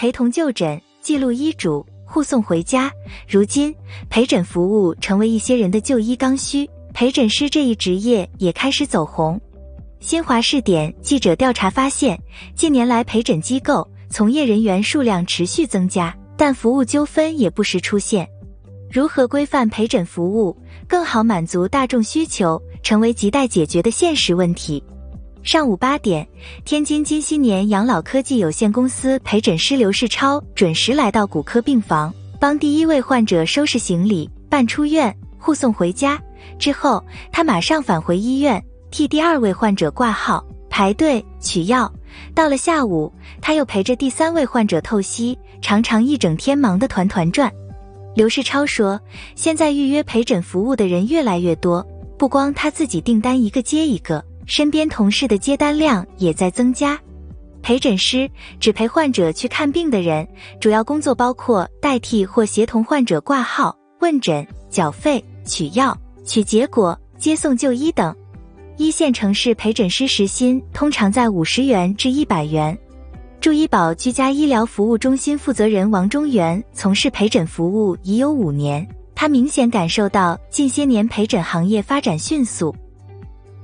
陪同就诊、记录医嘱、护送回家。如今，陪诊服务成为一些人的就医刚需，陪诊师这一职业也开始走红。新华视点记者调查发现，近年来陪诊机构从业人员数量持续增加，但服务纠纷也不时出现。如何规范陪诊服务，更好满足大众需求，成为亟待解决的现实问题。上午8点，天津金禧年养老科技有限公司陪诊师刘世超准时来到骨科病房，帮第一位患者收拾行李、办出院、护送回家。之后，他马上返回医院，替第2位患者挂号、排队、取药。到了下午，他又陪着第3位患者透析，常常一整天忙得团团转。刘世超说，现在预约陪诊服务的人越来越多，不光他自己订单一个接一个，身边同事的接单量也在增加。陪诊师只陪患者去看病的人，主要工作包括代替或协同患者挂号、问诊、缴费、取药、取结果、接送就医等。一线城市陪诊师时薪通常在50元至100元。驻医保居家医疗服务中心负责人王中元从事陪诊服务已有5年，他明显感受到近些年陪诊行业发展迅速，